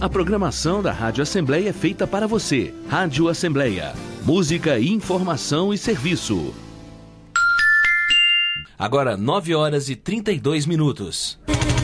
A programação da Rádio Assembleia é feita para você. Rádio Assembleia. Música, informação e serviço. Agora 9 horas e 32 minutos.